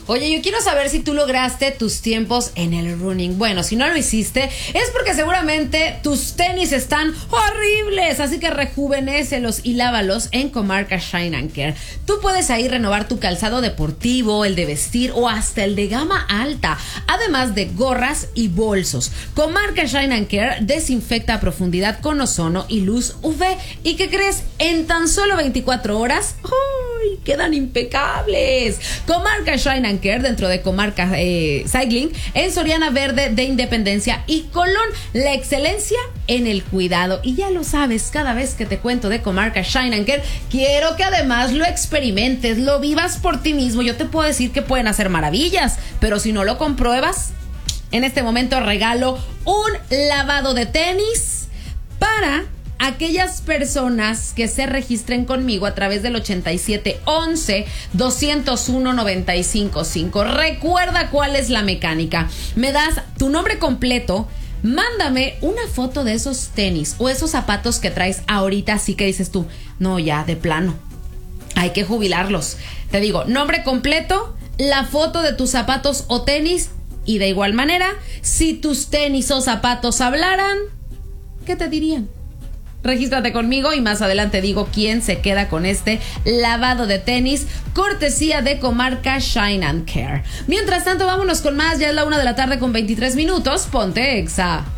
Oye, yo quiero saber si tú lograste tus tiempos en el running. Bueno, si no lo hiciste, es porque seguramente tus tenis están horribles. Así que rejuvenécelos y lávalos en Comarca Shine and Care. Tú puedes ahí renovar tu calzado deportivo, el de vestir o hasta el de gama alta. Además de gorras y bolsos. Comarca Shine and Care desinfecta a profundidad con ozono y luz UV. ¿Y qué crees? En tan solo 24 horas, ¡ay!, quedan impecables. Comarca Shine and Care dentro de Comarca Cycling en Soriana Verde de Independencia y Colón. La excelencia en el cuidado. Y ya lo sabes, cada vez que te cuento de Comarca Shine and Care, quiero que además lo experimentes, lo vivas por ti mismo. Yo te puedo decir que pueden hacer maravillas, pero si no lo compruebas, en este momento regalo un lavado de tenis para aquellas personas que se registren conmigo a través del 8711-201-955. Recuerda cuál es la mecánica. Me das tu nombre completo, mándame una foto de esos tenis o esos zapatos que traes ahorita, así que dices tú, no, ya, de plano, hay que jubilarlos. Te digo, nombre completo, la foto de tus zapatos o tenis, y de igual manera, si tus tenis o zapatos hablaran, ¿qué te dirían? Regístrate conmigo y más adelante digo quién se queda con este lavado de tenis, cortesía de Comarca Shine and Care. Mientras tanto, vámonos con más. Ya es la 1:23 p.m. Ponte Exa.